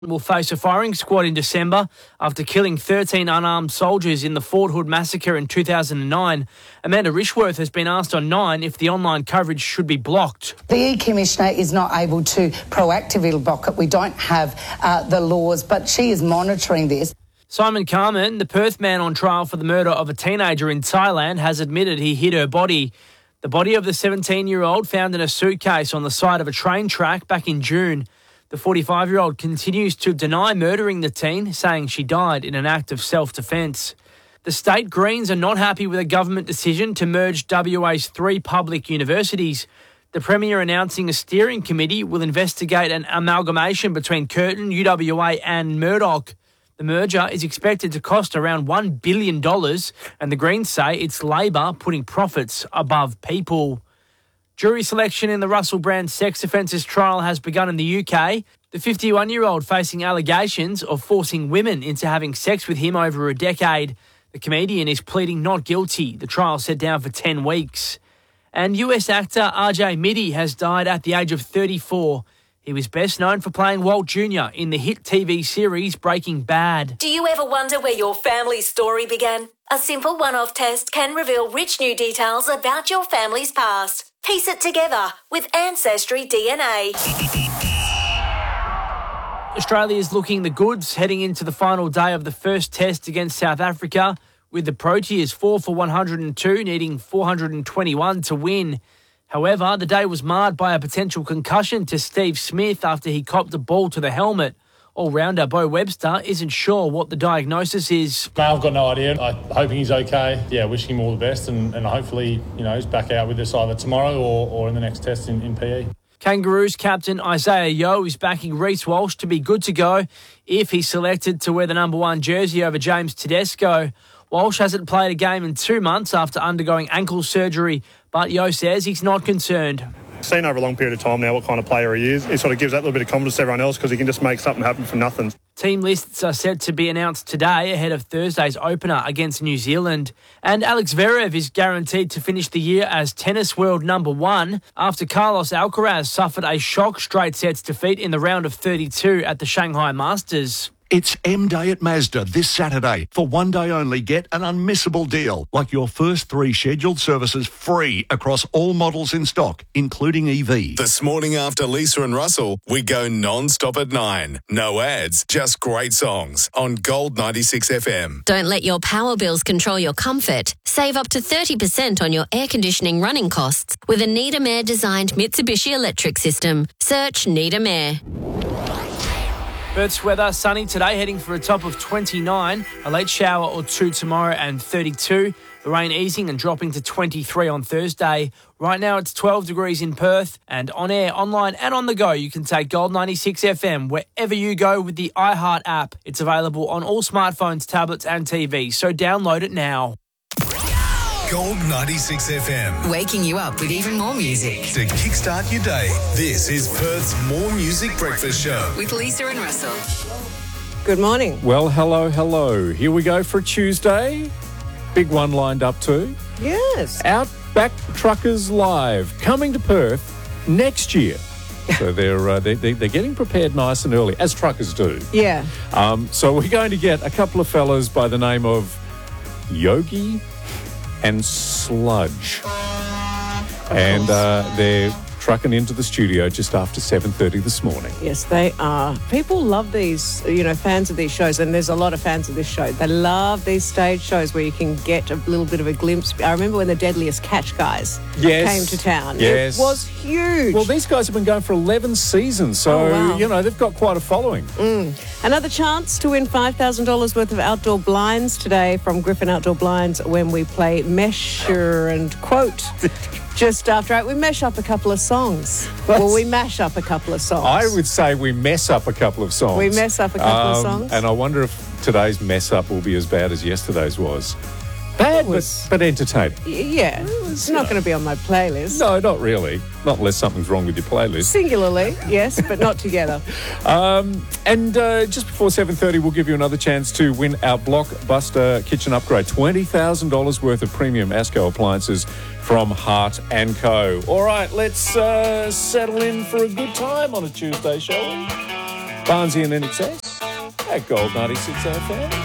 will face a firing squad in December after killing 13 unarmed soldiers in the Fort Hood massacre in 2009. Amanda Rishworth has been asked on 9 if the online coverage should be blocked. The E-Commissioner is not able to proactively block it. We don't have the laws, but she is monitoring this. Simon Carman, the Perth man on trial for the murder of a teenager in Thailand, has admitted he hid her body. The body of the 17-year-old found in a suitcase on the side of a train track back in June. The 45-year-old continues to deny murdering the teen, saying she died in an act of self-defence. The State Greens are not happy with a government decision to merge WA's 3 public universities. The Premier announcing a steering committee will investigate an amalgamation between Curtin, UWA and Murdoch. The merger is expected to cost around $1 billion, and the Greens say it's Labor putting profits above people. Jury selection in the Russell Brand sex offences trial has begun in the UK. The 51-year-old facing allegations of forcing women into having sex with him over a decade. The comedian is pleading not guilty. The trial set down for 10 weeks. And US actor RJ Mitte has died at the age of 34. He was best known for playing Walt Jr. in the hit TV series Breaking Bad. Do you ever wonder where your family's story began? A simple one-off test can reveal rich new details about your family's past. Piece it together with Ancestry DNA. Australia is looking the goods heading into the final day of the first test against South Africa, with the Proteas 4 for 102, needing 421 to win. However, the day was marred by a potential concussion to Steve Smith after he copped a ball to the helmet. All-rounder Bo Webster isn't sure what the diagnosis is. No, I've got no idea. I'm hoping he's okay. Yeah, wishing him all the best and hopefully, he's back out with us either tomorrow or in the next test in PE. Kangaroos captain Isaiah Yeo is backing Reece Walsh to be good to go if he's selected to wear the number 1 jersey over James Tedesco. Walsh hasn't played a game in 2 months after undergoing ankle surgery, but Yeo says he's not concerned. Seen over a long period of time now what kind of player he is. It sort of gives that little bit of confidence to everyone else because he can just make something happen from nothing. Team lists are set to be announced today ahead of Thursday's opener against New Zealand. And Alex Zverev is guaranteed to finish the year as tennis world number 1 after Carlos Alcaraz suffered a shock straight sets defeat in the round of 32 at the Shanghai Masters. It's M-Day at Mazda this Saturday. For one day only, get an unmissable deal, like your first 3 scheduled services free across all models in stock, including EV. This morning after Lisa and Russell, we go non-stop at 9. No ads, just great songs on Gold 96 FM. Don't let your power bills control your comfort. Save up to 30% on your air conditioning running costs with a Needham Air-designed Mitsubishi electric system. Search Needham Air. Perth's weather, sunny today, heading for a top of 29. A late shower or 2 tomorrow and 32. The rain easing and dropping to 23 on Thursday. Right now it's 12 degrees in Perth. And on air, online and on the go, you can take Gold 96 FM wherever you go with the iHeart app. It's available on all smartphones, tablets and TVs, so download it now. Gold 96 FM. Waking you up with even more music. To kickstart your day, this is Perth's More Music Breakfast Show. With Lisa and Russell. Good morning. Well, hello. Here we go for a Tuesday. Big one lined up too. Yes. Outback Truckers Live, coming to Perth next year. So they're getting prepared nice and early, as truckers do. Yeah. So we're going to get a couple of fellas by the name of Yogi and Sludge. And they're trucking into the studio just after 7:30 this morning. Yes, they are. People love these, fans of these shows, and there's a lot of fans of this show. They love these stage shows where you can get a little bit of a glimpse. I remember when the Deadliest Catch guys came to town. Yes. It was huge. Well, these guys have been going for 11 seasons, so, they've got quite a following. Another chance to win $5,000 worth of outdoor blinds today from Griffin Outdoor Blinds when we play Measure and Quote. Just after 8, we mash up a couple of songs. We mash up a couple of songs. I would say we mess up a couple of songs. We mess up a couple of songs. And I wonder if today's mess up will be as bad as yesterday's was. Bad, but entertaining. Yeah. It's not going to be on my playlist. No, not really. Not unless something's wrong with your playlist. Singularly, yes, but not together. And just before 7:30, we'll give you another chance to win our Blockbuster kitchen upgrade. $20,000 worth of premium Asco appliances from Heart & Co. All right, let's settle in for a good time on a Tuesday, shall we? Barnesy and NXS at Gold 96 FM.